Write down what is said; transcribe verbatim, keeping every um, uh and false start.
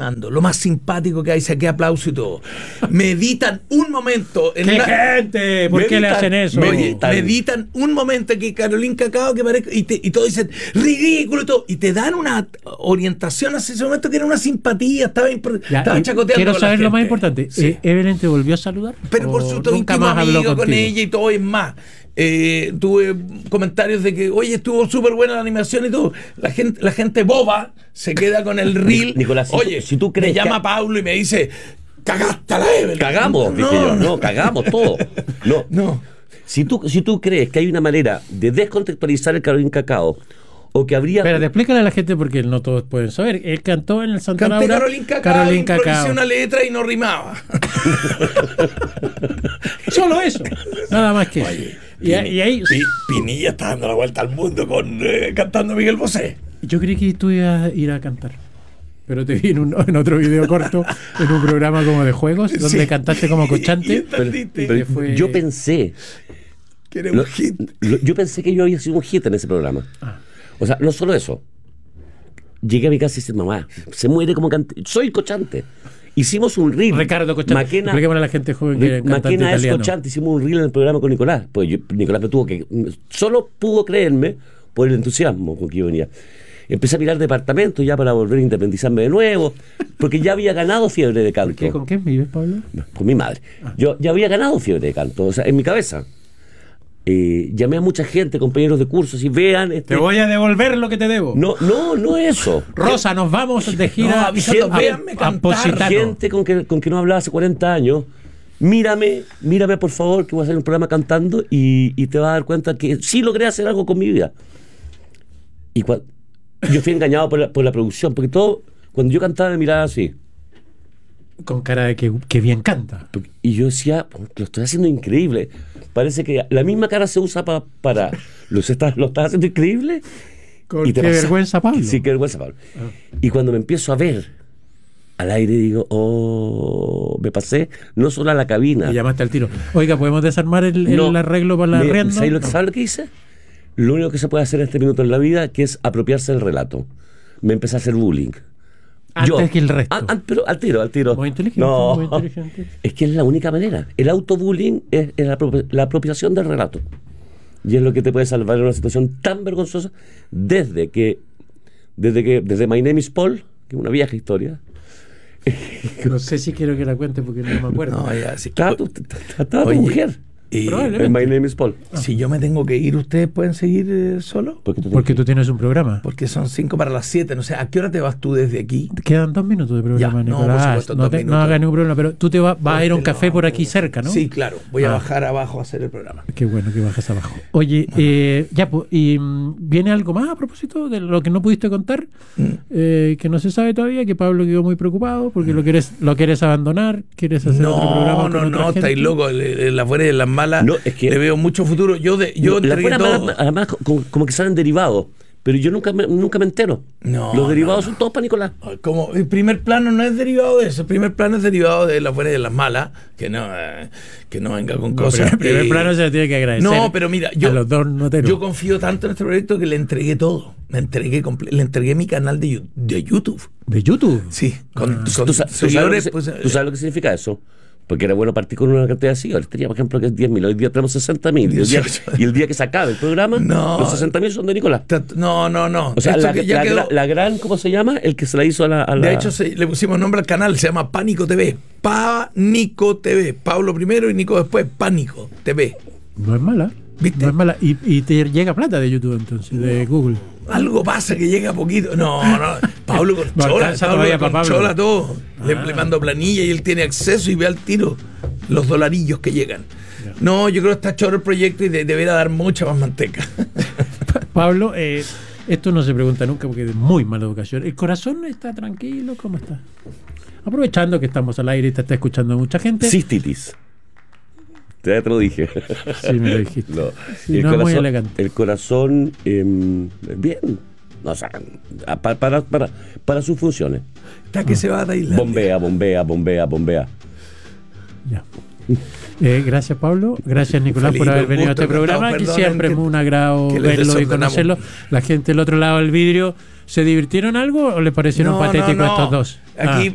animando, lo más simpático que hay, saqué aplauso y todo. Meditan un momento. En ¡Qué una, gente! ¿Por qué le hacen eso? Meditan, meditan un momento que Carolina Cacao que parezca, y, te, y todos dicen ridículo y todo, y te dan una orientación hacia ese momento que era una simpatía, estaba, ya, estaba chacoteando. Quiero con saber la lo más gente. importante. Sí. Eh, ¿Evelyn te volvió a saludar? Pero por supuesto, íntimo amigo con ella y todo, es más. Eh, tuve comentarios de que, oye, estuvo súper buena la animación y todo. La gente, la gente boba se queda con el reel. Nicolás, si oye, tú, si tú crees me llama que... Pablo y me dice, cagaste a la Evelyn. Cagamos, no, dije yo. no, No, cagamos todo. No. no. Si tú, si tú crees que hay una manera de descontextualizar el Carolina Cacao, o que habría... Espérate, explícale a la gente porque no todos pueden saber. Él cantó en el Santa Canté Laura. Carolina Cacao, Carolina improvisé Cacao. una letra y no rimaba. Solo eso. Nada más que Oye, eso. Y, y ahí... Pi, Pinilla está dando la vuelta al mundo con eh, cantando Miguel Bosé. Yo creí que tú ibas a ir a cantar. Pero te vi en, un, en otro video corto, en un programa como de juegos, donde Sí. cantaste como cochante. Pero, pero fue... yo pensé... Que era Lo, un hit. lo, yo pensé que yo había sido un hit en ese programa. Ah. O sea, no solo eso. Llegué a mi casa y dije, mamá, se muere como cantante. Soy cochante. Hicimos un reel. Ricardo Cochante. Maquena, Expliquémosle a la gente joven que es cantante Maquena es italiano. cochante. Hicimos un reel en el programa con Nicolás. Pues yo, Nicolás me tuvo que... Solo pudo creerme por el entusiasmo con que yo venía. Empecé a mirar departamentos ya para volver a independizarme de nuevo, porque ya había ganado fiebre de canto. ¿Qué, ¿Con quién vives, Pablo? Con mi madre. Ah. Yo ya había ganado fiebre de canto, o sea, en mi cabeza. Eh, llamé a mucha gente, compañeros de cursos, y vean... Este... Te voy a devolver lo que te debo. No, no, no eso. Rosa, nos vamos de gira. No, avisando, a, véanme a cantar. Positano. Gente con que, con que no hablaba hace cuarenta años, mírame, mírame por favor, que voy a hacer un programa cantando y, y te vas a dar cuenta que sí logré hacer algo con mi vida. Y cua- yo fui engañado por la, por la producción, porque todo, cuando yo cantaba me miraba así. Con cara de que, que bien canta. Y yo decía, lo estoy haciendo increíble. Parece que la misma cara se usa pa, para... ¿Lo estás, lo estás haciendo increíble? Con Y te qué pasa- vergüenza, Pablo. Sí, qué vergüenza, Pablo. Ah. Y cuando me empiezo a ver al aire, digo, oh, me pasé no solo a la cabina. Y llamaste al tiro. Oiga, ¿podemos desarmar el, el No, arreglo para la me- rienda? ¿sabes lo, No. ¿sabes lo que hice? Lo único que se puede hacer en este minuto en la vida, que es apropiarse del relato. Me empecé a hacer bullying. Antes que el resto. An- an- pero al tiro, al tiro. Muy inteligente, No, muy inteligente. es que es la única manera. El autobullying es, es la, apropia- la apropiación del relato. Y es lo que te puede salvar en una situación tan vergonzosa desde que, desde que, desde My Name is Paul, que es una vieja historia. No sé si quiero que la cuente porque no me acuerdo. No, ya, sí. Estaba tu, estaba tu Oye, mujer. y- Probablemente. En My Name is Paul. Si yo me tengo que ir, ¿ustedes pueden seguir eh, solo? Porque tú Porque tú tienes un programa. Porque son cinco para las siete. No sé, ¿a qué hora te vas tú desde aquí? Quedan dos minutos de programa, Ya, no, Nicolás. por supuesto, no, dos te- no minutos. hagas ningún problema, pero tú te va- vas a ir a un Porque café no, por aquí cerca, ¿no? Sí, claro. Voy a Ah. bajar abajo a hacer el programa. Qué bueno que bajas abajo. Oye, eh, ya, pues, ¿y mm, viene algo más a propósito de lo que no pudiste contar? Mm. Eh, que no se sabe todavía, que Pablo quedó muy preocupado porque lo quieres lo quieres abandonar, quieres hacer otro programa No, con no, otra no, gente. estáis locos. Le- le- Las buenas y las malas. No, es que- le veo mucho futuro. Yo, de, yo Las entregué buenas todo. malas, además, como, como que salen derivados. Pero yo nunca me, nunca me entero. No, Los derivados no, son todos para Nicolás. Como el primer plano no es derivado de eso, el primer plano es derivado de las buenas y de las malas, que no, eh, que no venga con No, cosas. pero en primer eh, plano se le tiene que agradecer. No, pero mira, yo, a los dos noteros. yo confío tanto en este proyecto que le entregué todo. Le entregué, comple- le entregué mi canal de, Yu- de YouTube. ¿De YouTube? Sí, con, Ah. con ¿Tú, sa- tú sabes lo que seguidores. se- Pues, tú sabes lo que significa eso? Porque era bueno partir con una cantidad de seguidores. Tenía, por ejemplo, que es diez mil. Hoy día tenemos sesenta mil. Y, el día- dieciocho. y el día que se acabe el programa, No. los sesenta mil son de Nicolás. tat- no, no, no. O sea, Esto la, que ya la- quedó- la- la gran, ¿cómo se llama? El que se la hizo a la... a la- de hecho, se- le pusimos nombre al canal, se llama Pánico T V. Pánico T V. Pablo primero y Nico después. Pánico T V. No es mala. ¿Viste? No es mala. Y, y te llega plata de YouTube entonces, de Google. Algo pasa que llega poquito. No, no. Pablo No controla, alcanza Pablo todavía para Pablo. controla todo. Le, Ah. le mando planilla y él tiene acceso y ve al tiro los dolarillos que llegan. Ya. No, yo creo que está choro el proyecto y de- deberá dar mucha más manteca. Pablo, eh, esto no se pregunta nunca porque es muy mala educación. ¿El corazón está tranquilo? ¿Cómo está? Aprovechando que estamos al aire y te está escuchando mucha gente. Cistitis. Ya te lo dije. Sí, me lo dijiste. No, Sí, el, no es muy corazón, elegante. el corazón, em, bien. O sea, a- pa- para, para, para sus funciones. Está que se va a Tailandia. Bombea, bombea, bombea, bombea. Ya. Eh, gracias, Pablo. Gracias, Nicolás, Felipe, por haber un venido a gusto, este programa, no, que perdonen siempre que- es un agrado que les verlo y desordenamos. conocerlo. La gente del otro lado del vidrio, ¿se divirtieron algo o les parecieron No, no, patéticos no. estos dos? Aquí